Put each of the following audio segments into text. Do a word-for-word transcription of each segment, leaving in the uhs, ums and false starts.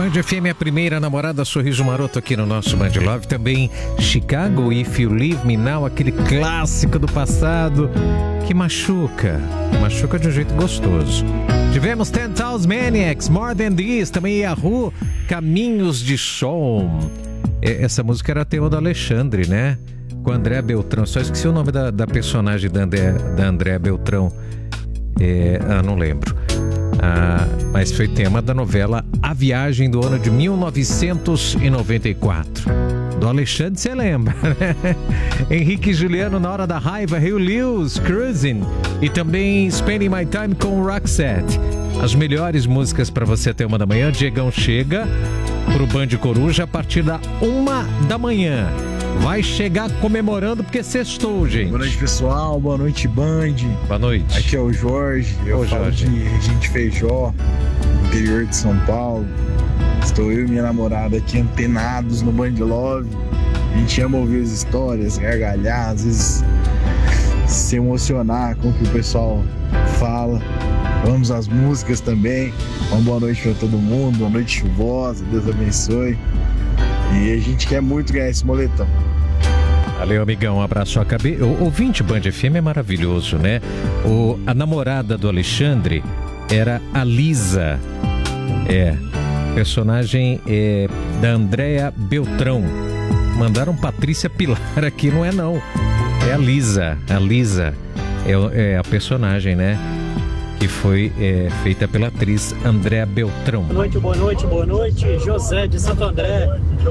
Band F M, a primeira namorada, Sorriso Maroto aqui no nosso Band Love. Também Chicago, If You Leave Me Now, aquele clássico do passado que machuca, machuca de um jeito gostoso. Tivemos Ten Thousand Maniacs, More Than This, também Yahoo, Caminhos de Som. Essa música era tema do Alexandre, né? Com André Beltrão. Só esqueci o nome da, da personagem da André, da André Beltrão. É, ah, não lembro. Ah, mas foi tema da novela A Viagem, do ano de mil novecentos e noventa e quatro. Do Alexandre, você lembra, né? Henrique e Juliano, Na Hora da Raiva, Rio Lewis, Cruising, e também Spending My Time com Roxette. As melhores músicas para você até uma da manhã. Diegão chega pro Band Coruja a partir da uma da manhã. Vai chegar comemorando porque sextou, gente. Boa noite, pessoal. Boa noite, Band. Boa noite. Aqui é o Jorge. Eu Ô, falo Jorge. de Regente Feijó, interior de São Paulo. Estou eu e minha namorada aqui antenados no Band Love. A gente ama ouvir as histórias, gargalhar, às vezes se emocionar com o que o pessoal fala. Vamos às músicas também. Uma boa noite para todo mundo. Boa noite chuvosa. Deus abençoe. E a gente quer muito ganhar esse moletão. Valeu, amigão. Um abraço à cabeça. O ouvinte Band F M é maravilhoso, né? O, a namorada do Alexandre era a Lisa. É. Personagem é, da Andréa Beltrão. Mandaram Patrícia Pilar aqui, não é não. É a Lisa. A Lisa é, é a personagem, né? Que foi é, feita pela atriz Andréa Beltrão. Boa noite, boa noite, boa noite. José de Santo André.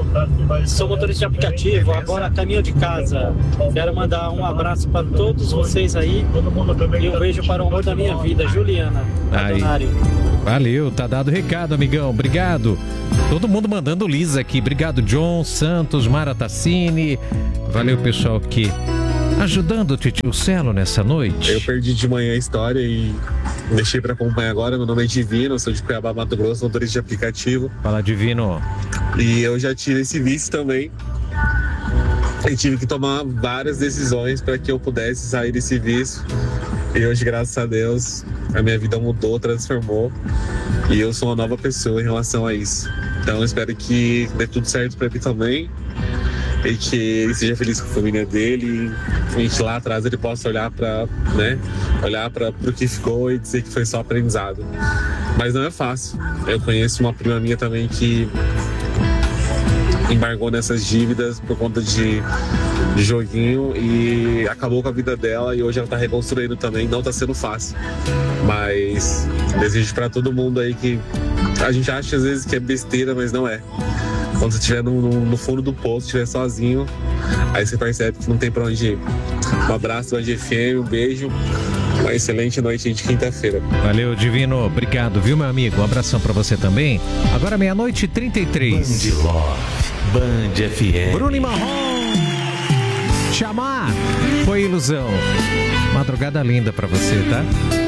Sou motorista de aplicativo, agora a caminho de casa. Quero mandar um abraço para todos vocês aí e um beijo para o amor da minha vida, Juliana. Aí. Valeu, tá dado o recado, amigão. Obrigado. Todo mundo mandando Lisa aqui. Obrigado, John Santos, Mara Tassini. Valeu, pessoal, que ajudando o Titio Celo nessa noite. Eu perdi de manhã a história e deixei para acompanhar agora. Meu nome é Divino, sou de Cuiabá, Mato Grosso, motorista de aplicativo. Fala, Divino. E eu já tive esse vício também. E tive que tomar várias decisões para que eu pudesse sair desse vício. E hoje, graças a Deus, a minha vida mudou, transformou. E eu sou uma nova pessoa em relação a isso. Então eu espero que dê tudo certo para ele também. E que ele seja feliz com a família dele. E a gente lá atrás ele possa olhar para, né, olhar para o que ficou e dizer que foi só aprendizado. Mas não é fácil. Eu conheço uma prima minha também que embargou nessas dívidas por conta de, de joguinho e acabou com a vida dela, e hoje ela tá reconstruindo também. Não tá sendo fácil, mas desejo para todo mundo aí que a gente acha às vezes que é besteira, mas não é. Quando você estiver no, no, no fundo do poço, estiver sozinho, aí você percebe que não tem pra onde ir. Um abraço, Band F M, um beijo. Uma excelente noite de quinta-feira. Valeu, Divino. Obrigado, viu, meu amigo? Um abração pra você também. Agora meia-noite e trinta e três. Band Love, Band F M. Bruno e Marrom. Chamar foi ilusão. Madrugada linda pra você, tá?